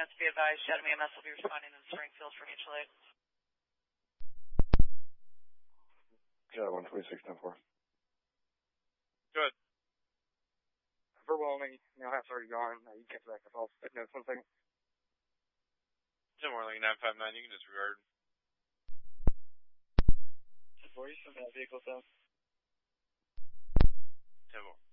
units, be advised, Chatham EMS will be responding in Springfield for mutual aid. Yeah, 126.4. Good. Verbal only, half's already gone. You can get back to false. No, something. 10 more, 959, you can disregard. 40, some vehicle south. 10 more.